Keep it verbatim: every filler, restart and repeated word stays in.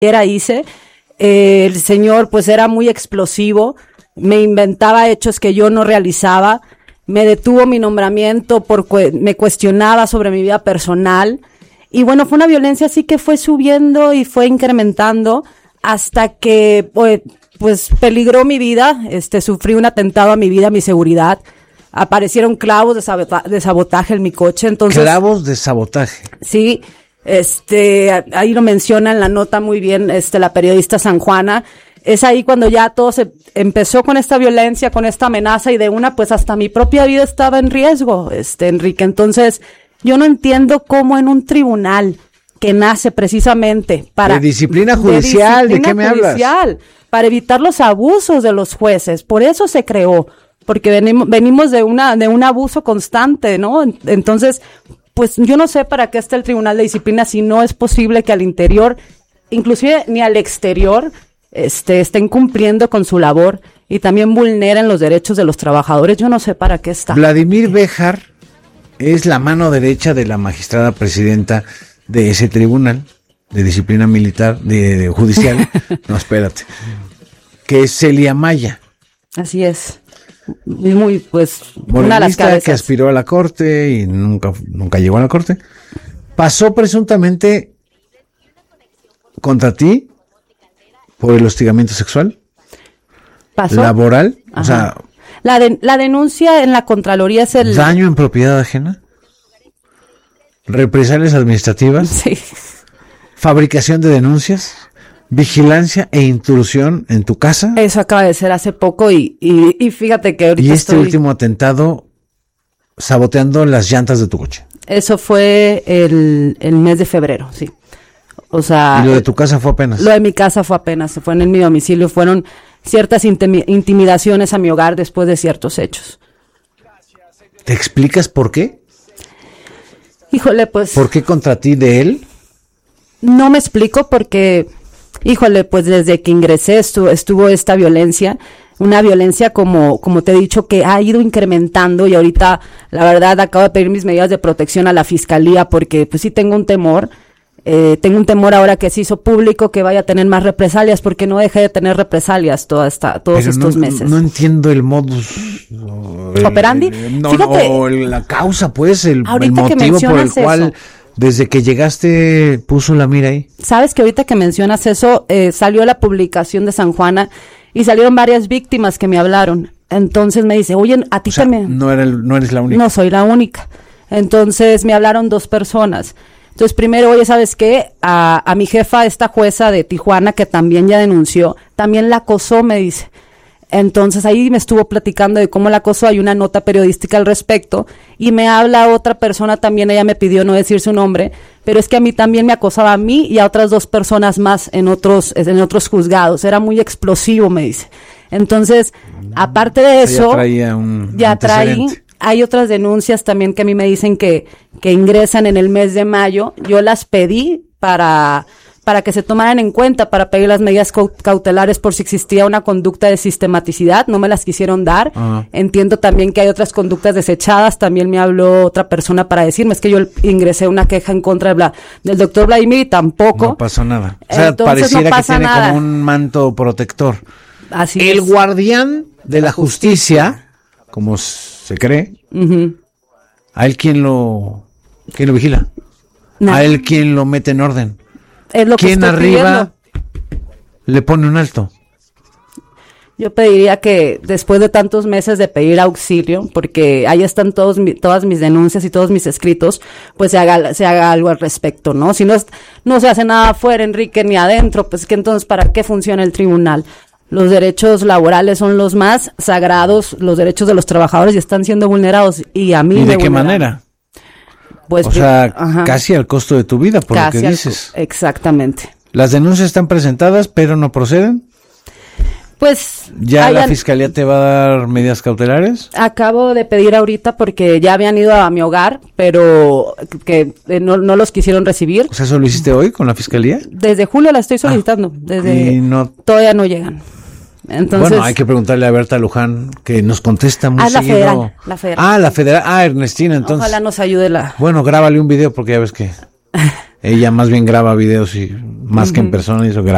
siquiera hice. Eh, el señor pues era muy explosivo, me inventaba hechos que yo no realizaba, me detuvo mi nombramiento, por cu- me cuestionaba sobre mi vida personal. Y bueno, fue una violencia así que fue subiendo y fue incrementando hasta que pues, pues peligró mi vida, este, sufrí un atentado a mi vida, a mi seguridad. Aparecieron clavos de, sabota- de sabotaje en mi coche, entonces. Clavos de sabotaje. Sí, este, ahí lo menciona en la nota muy bien, este, la periodista San Juana. Es ahí cuando ya todo se empezó con esta violencia, con esta amenaza y de una, pues hasta mi propia vida estaba en riesgo, este, Enrique. Entonces, yo no entiendo cómo en un tribunal que nace precisamente para... De disciplina judicial, ¿de, disciplina ¿de qué me judicial, hablas? Para evitar los abusos de los jueces, por eso se creó, porque venimos, venimos de una, de un abuso constante, ¿no? Entonces, pues yo no sé para qué está el Tribunal de Disciplina si no es posible que al interior, inclusive ni al exterior, este, estén cumpliendo con su labor y también vulneren los derechos de los trabajadores. Yo no sé para qué está. Vladimir Béjar es la mano derecha de la magistrada presidenta de ese tribunal de disciplina militar, de, de judicial. No, espérate. Que es Celia Maya. Así es. Muy, pues, morenista, una de las cabezas. Que aspiró a la corte y nunca, nunca llegó a la corte. Pasó presuntamente contra ti por el hostigamiento sexual. ¿Pasó? Laboral. Ajá. O sea, la, de, la denuncia en la Contraloría es el... daño en propiedad ajena. Represalias administrativas. Sí. Fabricación de denuncias. Vigilancia e intrusión en tu casa. Eso acaba de ser hace poco y, y, y fíjate que ahorita Y este estoy... último atentado saboteando las llantas de tu coche. Eso fue el, el mes de febrero, sí. O sea... Y lo de tu casa fue apenas. Lo de mi casa fue apenas, fue en mi domicilio, fueron ciertas intimi- intimidaciones a mi hogar después de ciertos hechos. ¿Te explicas por qué? Híjole, pues... ¿Por qué contra ti de él? No me explico porque... Híjole, pues desde que ingresé estuvo, estuvo esta violencia, una violencia como, como te he dicho que ha ido incrementando y ahorita la verdad acabo de pedir mis medidas de protección a la fiscalía porque pues sí tengo un temor, eh, tengo un temor ahora que se hizo público que vaya a tener más represalias porque no dejé de tener represalias toda esta, todos Pero estos no, meses. No entiendo el modus operandi. No, Fíjate, no, la causa pues, el, el motivo por el eso. cual... Desde que llegaste puso la mira ahí. Sabes que ahorita que mencionas eso, eh, salió la publicación de San Juana y salieron varias víctimas que me hablaron. Entonces me dice, oye, a ti o sea, también. No, era el, no eres la única. No soy la única. Entonces me hablaron dos personas. Entonces primero, oye, ¿sabes qué? A, a mi jefa, esta jueza de Tijuana, que también ya denunció, también la acosó, me dice. Entonces ahí me estuvo platicando de cómo la acosó, hay una nota periodística al respecto, y me habla otra persona también, ella me pidió no decir su nombre, pero es que a mí también me acosaba a mí y a otras dos personas más en otros, en otros juzgados, era muy explosivo, me dice. Entonces, aparte de eso, ya traía un ya traí, hay otras denuncias también que a mí me dicen que, que ingresan en el mes de mayo, yo las pedí para... para que se tomaran en cuenta, para pedir las medidas cautelares por si existía una conducta de sistematicidad, no me las quisieron dar. Uh-huh. Entiendo también que hay otras conductas desechadas, también me habló otra persona para decirme, es que yo ingresé una queja en contra de Bla, del doctor Vladimir y tampoco. No pasó nada. O sea, entonces, pareciera no pasa que tiene nada. como un manto protector. Así El es. guardián de, de la, la justicia, justicia, como se cree, uh-huh. a él quién lo, quién lo vigila, no. a él quién lo mete en orden. Es lo que ¿Quién estoy arriba pidiendo? Le pone un alto? Yo pediría que después de tantos meses de pedir auxilio, porque ahí están todos mi, todas mis denuncias y todos mis escritos, pues se haga se haga algo al respecto, ¿no? Si no es, no se hace nada afuera, Enrique, ni adentro, pues que entonces ¿para qué funciona el tribunal? Los derechos laborales son los más sagrados, los derechos de los trabajadores y están siendo vulnerados y a mí ¿Y me de qué vulneran. manera? Pues, o sea, ajá. casi al costo de tu vida, por casi lo que dices. Al, exactamente. Las denuncias están presentadas, pero no proceden. Pues ¿Ya hayan, la fiscalía te va a dar medidas cautelares? Acabo de pedir ahorita porque ya habían ido a mi hogar, pero que eh, no, no los quisieron recibir. O sea, ¿eso lo hiciste hoy con la fiscalía? Desde julio la estoy solicitando. Ah, desde y no... Todavía no llegan. Entonces, bueno, hay que preguntarle a Berta Luján, que nos contesta muy ah, seguido. La federal, la federal. Ah, la federal. Ah, Ernestina, entonces. Ojalá nos ayude la... Bueno, grábale un video porque ya ves que ella más bien graba videos y más uh-huh. que en persona y eso graba.